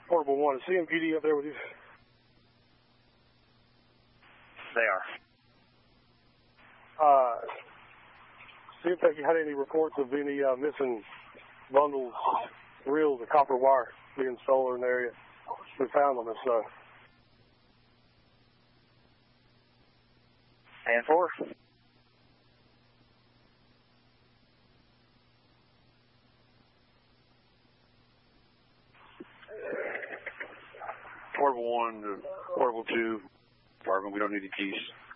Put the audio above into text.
Portable 1, is CMPD up there with you? They are. See if you had any reports of any missing bundles, reels, or copper wire being stolen in the area. We found them. It's 10-4. Portable 1 to Portable 2, Department, we don't need the keys.